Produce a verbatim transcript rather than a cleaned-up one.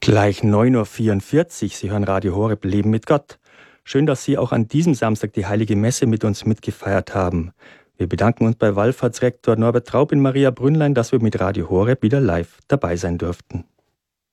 Gleich neun Uhr vierundvierzig, Sie hören Radio Horeb Leben mit Gott. Schön, dass Sie auch an diesem Samstag die Heilige Messe mit uns mitgefeiert haben. Wir bedanken uns bei Wallfahrtsrektor Norbert Traub in Mariabrünnlein, dass wir mit Radio Horeb wieder live dabei sein durften.